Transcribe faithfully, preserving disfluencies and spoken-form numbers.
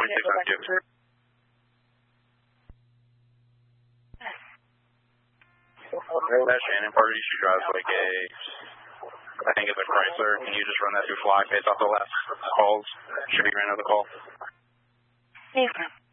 twenty-six five two. That's Shannon, Parker, she drives like a, I think it's a Chrysler. Can you just run that through flag based off the last calls? Should be ran out of the call. Yes, ma'am.